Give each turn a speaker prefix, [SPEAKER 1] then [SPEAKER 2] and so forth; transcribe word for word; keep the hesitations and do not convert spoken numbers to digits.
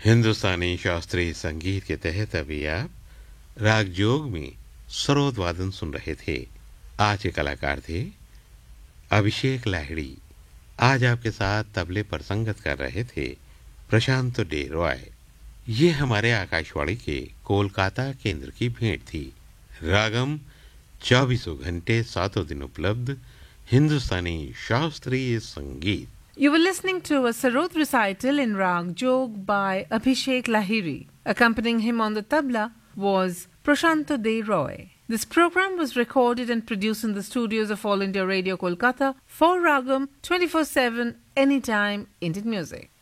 [SPEAKER 1] हिंदुस्तानी शास्त्रीय संगीत के तहत अभी आप राग जोग में सरोद वादन सुन रहे थे। आज के कलाकार थे अभिषेक लाहिड़ी। आज आपके साथ तबले पर संगत कर रहे थे प्रशांत डे रॉय। ये हमारे आकाशवाणी के कोलकाता केंद्र की भेंट थी। रागम चौबीसों घंटे सातों दिन उपलब्ध हिंदुस्तानी शास्त्रीय संगीत।
[SPEAKER 2] You were listening to a Sarod recital in Rag Jog by Abhishek Lahiri. Accompanying him on the tabla was Prashanta De Roy. This program was recorded and produced in the studios of All India Radio Kolkata for Ragam twenty-four seven, anytime Indian music.